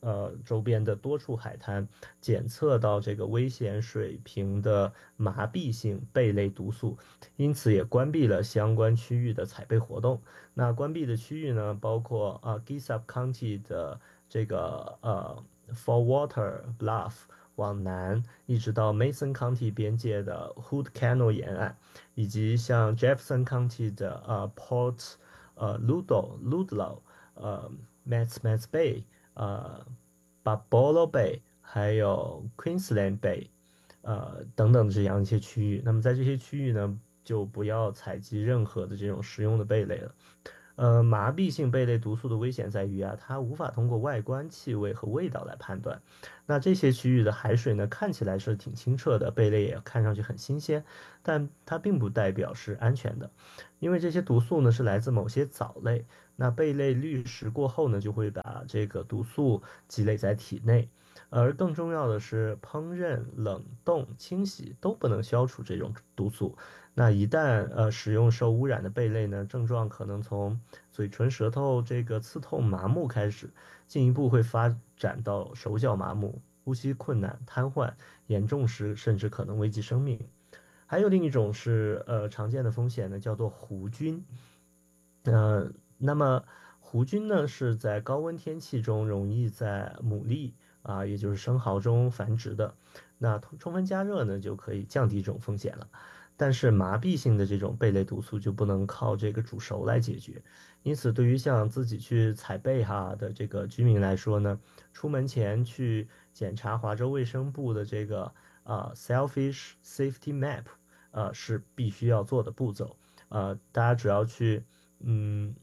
呃周边的多处海滩检测到这个危险水平的麻痹性贝类毒素，因此也关闭了相关区域的采贝活动。那关闭的区域呢，包括啊 Gillespie County 的这个呃 Fallwater Bluff 往南，一直到 Mason County 边界的 Hood Canal 沿岸，以及像 Jefferson County 的呃 Port 呃 Ludlow Ludlow 呃 Mats Mats Bay 呃 Balboa Bay 还有 Queensland Bay 呃等等这样一些区域。那么在这些区域呢，就不要采集任何的这种食用的贝类了。呃，麻痹性贝类毒素的危险在于啊，它无法通过外观、气味和味道来判断。那这些区域的海水呢，看起来是挺清澈的，贝类也看上去很新鲜，但它并不代表是安全的，因为这些毒素呢是来自某些藻类。那贝类滤食过后呢，就会把这个毒素积累在体内。而更重要的是，烹饪、冷冻、清洗都不能消除这种毒素。那一旦呃使用受污染的贝类呢，症状可能从嘴唇、舌头这个刺痛、麻木开始，进一步会发展到手脚麻木、呼吸困难、瘫痪，严重时甚至可能危及生命。还有另一种是呃常见的风险呢，叫做弧菌。呃，那么弧菌呢是在高温天气中容易在牡蛎啊，也就是生蚝中繁殖的。那充分加热呢，就可以降低这种风险了。但是麻痹性的这种贝类毒素就不能靠这个煮熟来解决，因此对于像自己去采贝哈的这个居民来说呢，出门前去检查华州卫生部的这个啊 Shellfish Safety Map，呃是必须要做的步骤。呃，大家只要去嗯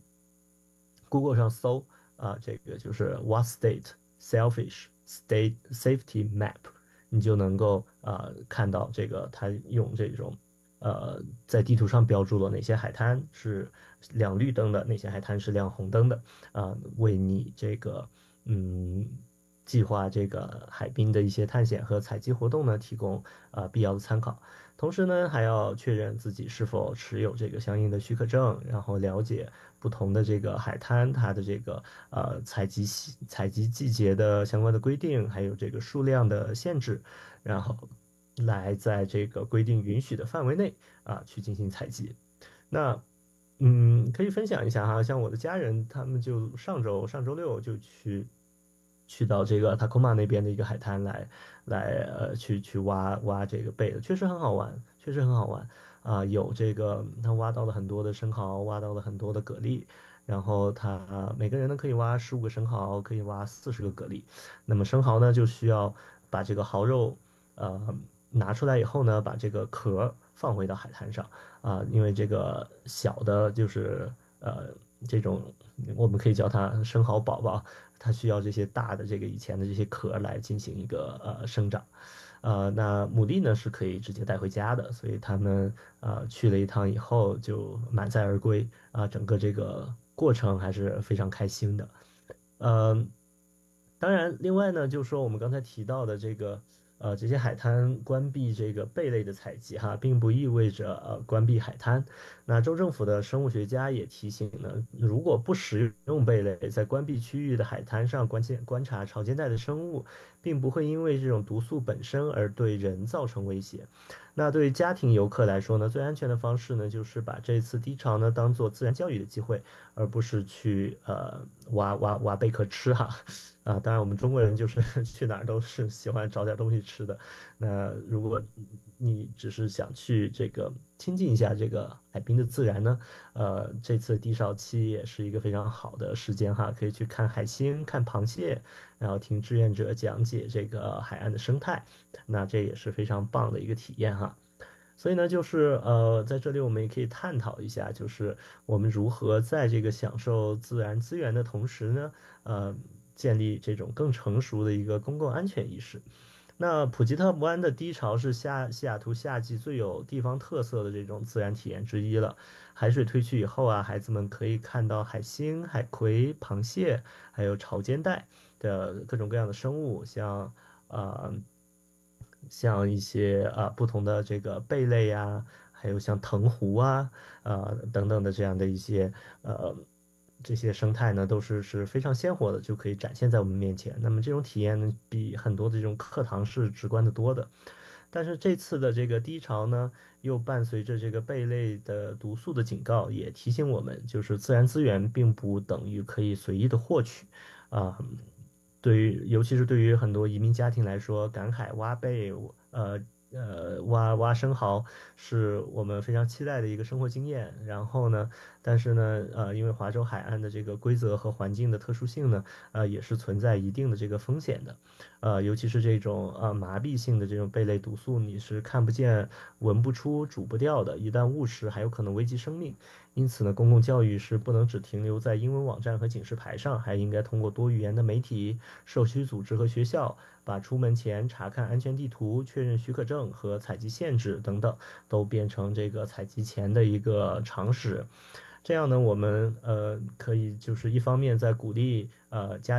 Google 上搜啊，这个就是 What State Shellfish State Safety Map，你就能够呃看到这个它用这种。呃，在地图上标注了哪些海滩是亮绿灯的，哪些海滩是亮红灯的，啊、为你这个嗯计划这个海滨的一些探险和采集活动呢提供啊、呃必要的参考。同时呢，还要确认自己是否持有这个相应的许可证，然后了解不同的这个海滩它的这个呃采集采集季节的相关的规定，还有这个数量的限制，然后。来在这个规定允许的范围内啊去进行采集。那嗯，可以分享一下哈，像我的家人，他们就上周上周六就去去到这个 Tacoma 那边的一个海滩来来呃去去挖挖这个贝的，确实很好玩，确实很好玩啊、有这个他挖到了很多的生蚝，挖到了很多的蛤蜊。然后他每个人呢可以挖十五个生蚝，可以挖四十个蛤蜊。那么生蚝呢就需要把这个蚝肉，呃，拿出来以后呢，把这个壳放回到海滩上啊，因为这个小的，就是呃这种我们可以叫它生蚝宝宝，它需要这些大的这个以前的这些壳来进行一个呃生长。呃，那牡蛎呢是可以直接带回家的，所以他们呃去了一趟以后就满载而归啊，整个这个过程还是非常开心的。嗯，当然，另外呢，就是说我们刚才提到的这个，呃，这些海滩关闭这个贝类的采集哈，并不意味着呃关闭海滩。那州政府的生物学家也提醒呢，如果不食用贝类，在关闭区域的海滩上观见观察潮间带的生物，并不会因为这种毒素本身而对人造成威胁。那对于家庭游客来说呢，最安全的方式呢，就是把这次低潮呢当做自然教育的机会，而不是去呃挖挖挖贝壳吃哈。啊，当然我们中国人就是去哪儿都是喜欢找点东西吃的。那如果你只是想去这个亲近一下这个海滨的自然呢，呃，这次低潮期也是一个非常好的时间哈，可以去看海星、看螃蟹，然后听志愿者讲解这个海岸的生态，那这也是非常棒的一个体验哈。所以呢，就是呃，在这里我们也可以探讨一下，就是我们如何在这个享受自然资源的同时呢，呃，建立这种更成熟的一个公共安全意识。那普吉特湾的低潮是夏西雅图夏季最有地方特色的这种自然体验之一了。海水退去以后啊，孩子们可以看到海星、海葵、螃蟹，还有潮间带的各种各样的生物，像呃像一些啊不同的这个贝类呀，还有像藤壶啊，呃等等的这样的一些呃这些生态呢都是是非常鲜活的，就可以展现在我们面前。那么这种体验呢，比很多的这种课堂是直观的多的。但是这次的这个低潮呢，又伴随着这个贝类的毒素的警告，也提醒我们，就是自然资源并不等于可以随意的获取，啊、对于尤其是对于很多移民家庭来说，赶海挖贝，呃呃挖挖生蚝是我们非常期待的一个生活经验。然后呢，但是呢，呃，因为华州海岸的这个规则和环境的特殊性呢，呃，也是存在一定的这个风险的。呃，尤其是这种呃麻痹性的这种贝类毒素，你是看不见、闻不出、煮不掉的，一旦误食还有可能危及生命。因此呢，公共教育是不能只停留在英文网站和警示牌上，还应该通过多语言的媒体、社区组织和学校，把出门前查看安全地图、确认许可证和采集限制等等，都变成这个采集前的一个常识。这样呢，我们呃可以就是一方面在鼓励呃家